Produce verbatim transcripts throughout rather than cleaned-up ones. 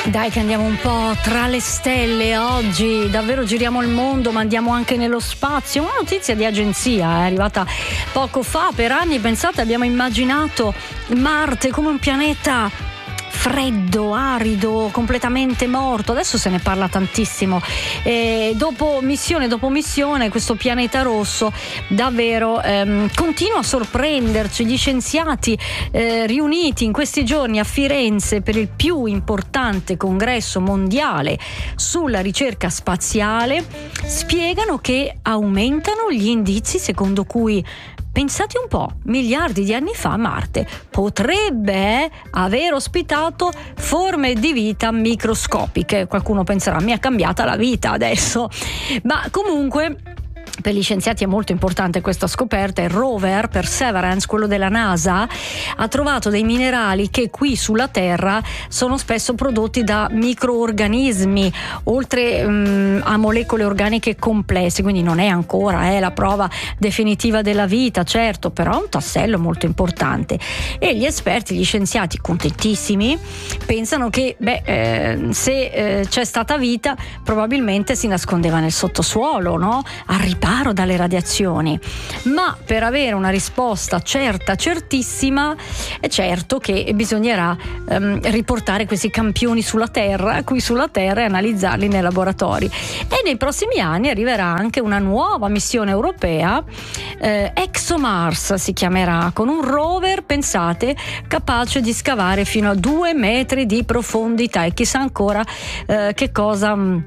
Dai che andiamo un po' tra le stelle oggi, davvero giriamo il mondo, ma andiamo anche nello spazio. Una notizia di agenzia è arrivata poco fa. Per anni, pensate, abbiamo immaginato Marte come un pianeta freddo, arido, completamente morto. Adesso se ne parla tantissimo e dopo missione dopo missione questo pianeta rosso davvero ehm, continua a sorprenderci. Gli scienziati eh, riuniti in questi giorni a Firenze per il più importante congresso mondiale sulla ricerca spaziale spiegano che aumentano gli indizi secondo cui, pensate un po', miliardi di anni fa Marte potrebbe aver ospitato forme di vita microscopiche. Qualcuno penserà, mi è cambiata la vita adesso, ma comunque per gli scienziati è molto importante questa scoperta. Il rover Perseverance, quello della NASA, ha trovato dei minerali che qui sulla Terra sono spesso prodotti da microorganismi, oltre um, a molecole organiche complesse, quindi non è ancora eh, la prova definitiva della vita, certo, però è un tassello molto importante. E gli esperti, gli scienziati, contentissimi, pensano che beh, eh, se eh, c'è stata vita probabilmente si nascondeva nel sottosuolo, no? A riparo dalle radiazioni, ma per avere una risposta certa, certissima, è certo che bisognerà um, riportare questi campioni sulla Terra, qui sulla Terra, e analizzarli nei laboratori. E nei prossimi anni arriverà anche una nuova missione europea, eh, ExoMars si chiamerà, con un rover, pensate, capace di scavare fino a due metri di profondità, e chissà ancora eh, che cosa mh,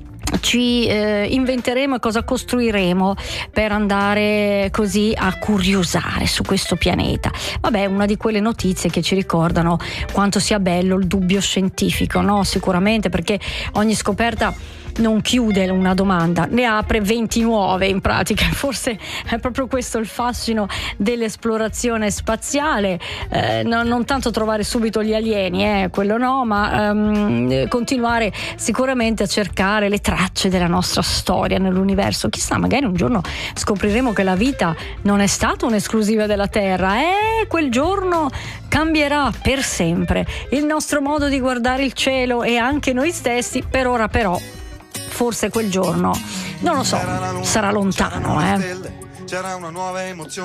ci eh, inventeremo e cosa costruiremo per andare così a curiosare su questo pianeta. Vabbè, una di quelle notizie che ci ricordano quanto sia bello il dubbio scientifico, no? Sicuramente, perché ogni scoperta non chiude una domanda, ne apre venti nuove in pratica. Forse è proprio questo il fascino dell'esplorazione spaziale, eh, no, non tanto trovare subito gli alieni, eh, quello no, ma um, continuare sicuramente a cercare le tracce della nostra storia nell'universo. Chissà, magari un giorno scopriremo che la vita non è stata un'esclusiva della Terra, e quel giorno cambierà per sempre il nostro modo di guardare il cielo e anche noi stessi. Per ora però forse quel giorno, non lo so, sarà lontano, eh. C'era una nuova emozione.